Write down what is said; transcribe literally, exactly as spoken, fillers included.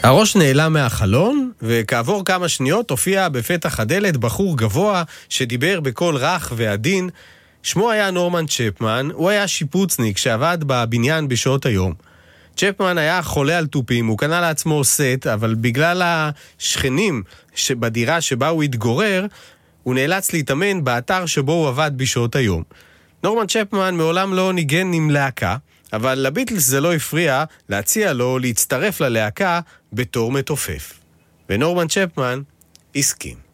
הראש נעלם מהחלון, וכעבור כמה שניות הופיע בפתח הדלת בחור גבוה שדיבר בקול רך ועדין. שמו היה נורמן צ'פמן, הוא היה שיפוצניק שעבד בבניין בשעות היום. צ'פמן היה חולה על טופים, הוא קנה לעצמו סט, אבל בגלל השכנים בדירה שבה הוא התגורר, הוא נאלץ להתאמן באתר שבו הוא עבד בשעות היום. נורמן צ'פמן מעולם לא ניגן עם להקה, אבל לביטלס זה לא הפריע להציע לו להצטרף ללהקה בתור מתופף. ונורמן צ'פמן הסכים.